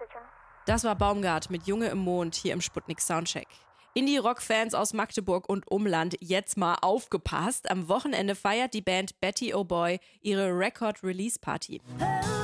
Das war Baumgart mit Junge im Mond hier im Sputnik Soundcheck. Indie-Rock-Fans aus Magdeburg und Umland, jetzt mal aufgepasst. Am Wochenende feiert die Band Betty Oh Boy ihre Record-Release-Party.